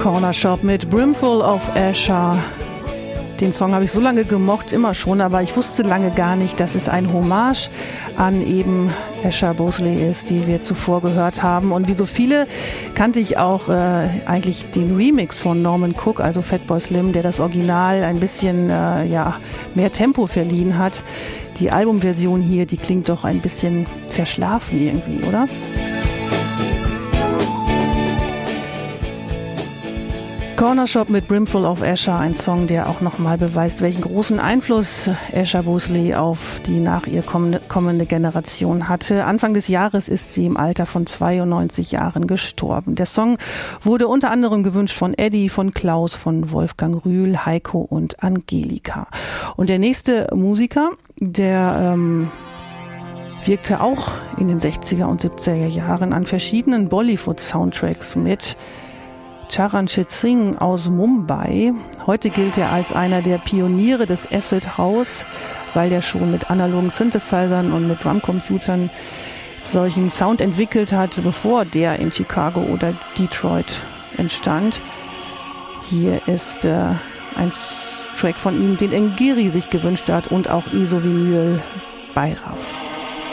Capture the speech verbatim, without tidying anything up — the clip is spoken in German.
Corner Shop mit Brimful of Asher. Den Song habe ich so lange gemocht, immer schon, aber ich wusste lange gar nicht, dass es ein Hommage an eben Asher Bosley ist, die wir zuvor gehört haben. Und wie so viele kannte ich auch äh, eigentlich den Remix von Norman Cook, also Fatboy Slim, der das Original ein bisschen äh, ja, mehr Tempo verliehen hat. Die Albumversion hier, die klingt doch ein bisschen verschlafen irgendwie, oder? Corner Shop mit Brimful of Asher, ein Song, der auch nochmal beweist, welchen großen Einfluss Asher Bosley auf die nach ihr kommende, kommende Generation hatte. Anfang des Jahres ist sie im Alter von zweiundneunzig Jahren gestorben. Der Song wurde unter anderem gewünscht von Eddie, von Klaus, von Wolfgang Rühl, Heiko und Angelika. Und der nächste Musiker, der ähm, wirkte auch in den sechziger und siebziger Jahren an verschiedenen Bollywood-Soundtracks mit. Charanjit Singh aus Mumbai. Heute gilt er als einer der Pioniere des Acid House, weil er schon mit analogen Synthesizern und mit Drumcomputern solchen Sound entwickelt hat, bevor der in Chicago oder Detroit entstand. Hier ist äh, ein Track von ihm, den Ngiri sich gewünscht hat, und auch Iso Vinyl Bhairav.